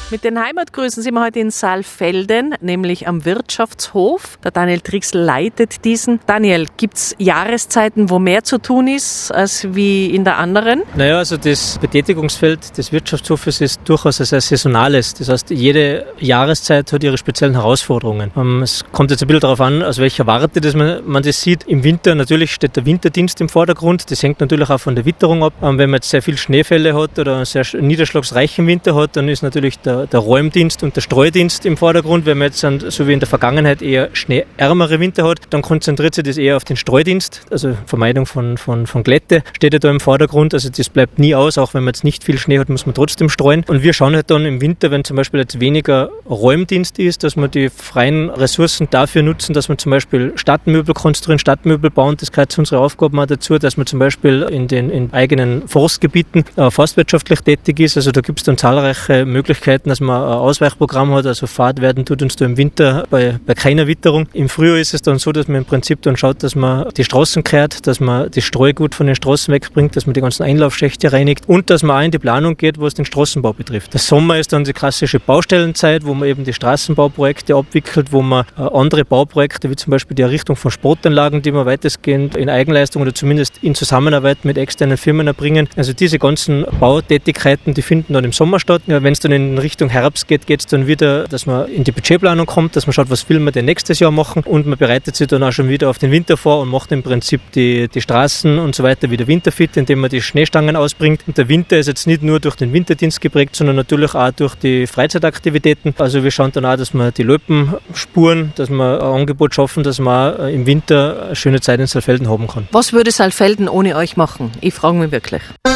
Mit den Heimatgrüßen sind wir heute in Saalfelden, nämlich am Wirtschaftshof. Der Daniel Trixl leitet diesen. Daniel, gibt es Jahreszeiten, wo mehr zu tun ist als wie in der anderen? Naja, also das Betätigungsfeld des Wirtschaftshofes ist durchaus ein sehr saisonales. Das heißt, jede Jahreszeit hat ihre speziellen Herausforderungen. Es kommt jetzt ein bisschen darauf an, aus welcher Warte dass man das sieht. Im Winter natürlich steht der Winterdienst im Vordergrund. Das hängt natürlich auch von der Witterung ab. Wenn man jetzt sehr viel Schneefälle hat oder einen sehr niederschlagsreichen Winter hat, dann ist natürlich der Räumdienst und der Streudienst im Vordergrund. Wenn man jetzt, so wie in der Vergangenheit, eher schneeärmere Winter hat, dann konzentriert sich das eher auf den Streudienst. Also Vermeidung von Glätte steht ja da im Vordergrund. Also das bleibt nie aus. Auch wenn man jetzt nicht viel Schnee hat, muss man trotzdem streuen. Und wir schauen halt dann im Winter, wenn zum Beispiel jetzt weniger Räumdienst ist, dass wir die freien Ressourcen dafür nutzen, dass wir zum Beispiel Stadtmöbel konstruieren, Stadtmöbel bauen. Das gehört zu unseren Aufgaben auch dazu, dass man zum Beispiel in eigenen Forstgebieten forstwirtschaftlich tätig ist. Also da gibt es dann zahlreiche Möglichkeiten, dass man ein Ausweichprogramm hat. Also Fahrt werden tut uns da im Winter bei keiner Witterung. Im Frühjahr ist es dann so, dass man im Prinzip dann schaut, dass man die Straßen kehrt, dass man das Streu gut von den Straßen wegbringt, dass man die ganzen Einlaufschächte reinigt und dass man auch in die Planung geht, was den Straßenbau betrifft. Der Sommer ist dann die klassische Baustellenzeit, wo man eben die Straßenbauprojekte abwickelt, wo man andere Bauprojekte, wie zum Beispiel die Errichtung von Sportanlagen, die wir weitestgehend in Eigenleistung oder zumindest in Zusammenarbeit mit externen Firmen erbringen. Also diese ganzen Bautätigkeiten, die finden dann im Sommer statt. Ja, wenn es dann in Richtung Herbst geht, geht es dann wieder, dass man in die Budgetplanung kommt, dass man schaut, was will man denn nächstes Jahr machen, und man bereitet sich dann auch schon wieder auf den Winter vor und macht im Prinzip die Straßen und so weiter wieder winterfit, indem man die Schneestangen ausbringt. Und der Winter ist jetzt nicht nur durch den Winterdienst geprägt, sondern natürlich auch durch die Freizeitaktivitäten. Also wir schauen dann auch, dass wir die Loipen spuren, dass wir ein Angebot schaffen, dass man auch im Winter eine schöne Zeit in Saalfelden haben kann. Was würde Saalfelden ohne euch machen? Ich frage mich wirklich.